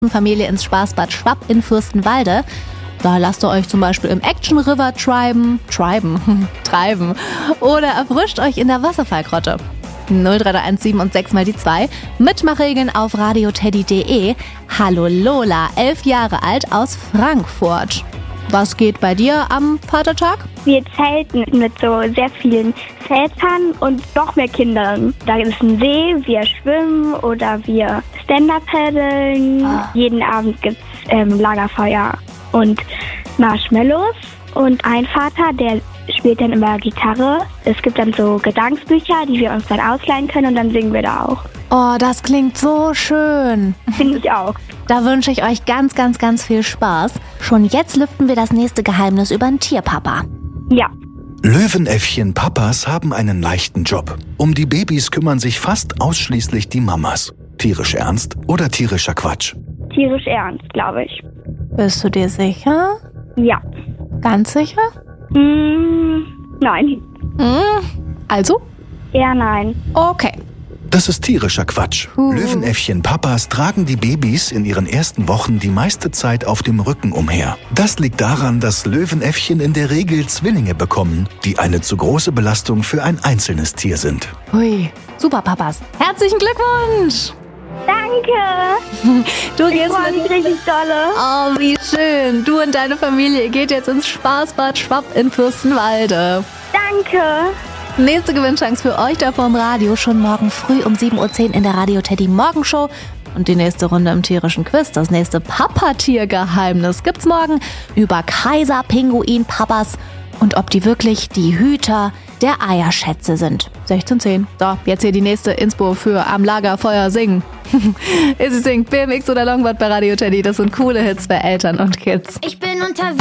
Familie ins Spaßbad Schwapp in Fürstenwalde. Da lasst ihr euch zum Beispiel im Action River treiben oder erfrischt euch in der Wasserfallgrotte. 03317 und 6 mal die 2. Mitmachregeln auf radioteddy.de. Hallo Lola, 11 Jahre alt aus Frankfurt. Was geht bei dir am Vatertag? Wir zelten mit so sehr vielen Vätern und noch mehr Kindern. Da ist ein See, wir schwimmen oder wir Stand-Up-Paddeln. Jeden Abend gibt's Lagerfeuer und Marshmallows. Und ein Vater, der spielt dann immer Gitarre. Es gibt dann so Gesangsbücher, die wir uns dann ausleihen können und dann singen wir da auch. Oh, das klingt so schön. Finde ich auch. Da wünsche ich euch ganz, ganz, ganz viel Spaß. Schon jetzt lüften wir das nächste Geheimnis über den Tierpapa. Ja. Löwenäffchen Papas haben einen leichten Job. Um die Babys kümmern sich fast ausschließlich die Mamas. Tierisch ernst oder tierischer Quatsch? Tierisch ernst, glaube ich. Bist du dir sicher? Ja. Ganz sicher? Nein. Also? Eher nein. Okay. Das ist tierischer Quatsch. Löwenäffchen Papas tragen die Babys in ihren ersten Wochen die meiste Zeit auf dem Rücken umher. Das liegt daran, dass Löwenäffchen in der Regel Zwillinge bekommen, die eine zu große Belastung für ein einzelnes Tier sind. Hui. Super, Papas. Herzlichen Glückwunsch! Danke. Du Ich gehst freue mich richtig dolle. Oh, wie schön. Du und deine Familie geht jetzt ins Spaßbad Schwapp in Fürstenwalde. Danke. Nächste Gewinnchance für euch da vom Radio schon morgen früh um 7:10 Uhr in der Radio Teddy Morgenshow. Und die nächste Runde im tierischen Quiz, das nächste Papatiergeheimnis, gibt's morgen über Kaiser-Pinguin-Papas und ob die wirklich die Hüter der Eierschätze sind. 16:10. So, jetzt hier die nächste Inspo für Am Lagerfeuer singen. Izzy singt BMX oder Longboard bei Radio Teddy. Das sind coole Hits für Eltern und Kids. Ich bin unterwegs.